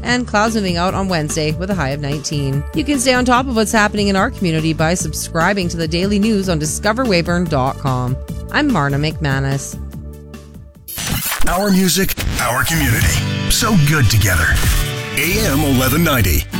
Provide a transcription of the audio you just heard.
and clouds moving out on Wednesday with a high of 19. You can stay on top of what's happening in our community by subscribing to the daily news on discoverweyburn.com. I'm Marna McManus. Our music, our community. So good together. AM 1190.